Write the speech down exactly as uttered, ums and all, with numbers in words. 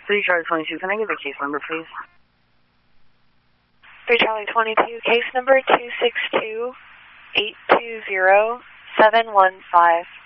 three Charlie twenty-two, can I get the case number, please? three Charlie twenty-two, case number two six two, eight two zero, seven one five.